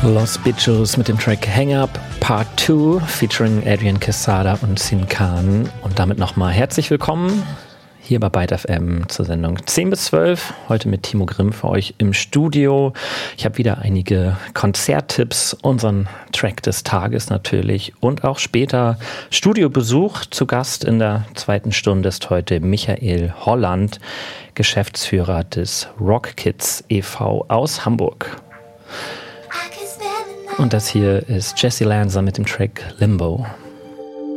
Los Bichos mit dem Track Hang Up Part 2 featuring Adrian Quesada und Sin Khan. Und damit nochmal herzlich willkommen hier bei Byte FM zur Sendung 10 bis 12. Heute mit Timo Grimm für euch im Studio. Ich habe wieder einige Konzerttipps, unseren Track des Tages natürlich und auch später Studiobesuch. Zu Gast in der zweiten Stunde ist heute Michael Holland, Geschäftsführer des Rock Kids e.V. aus Hamburg. Und das hier ist Jesse Lanza mit dem Track Limbo.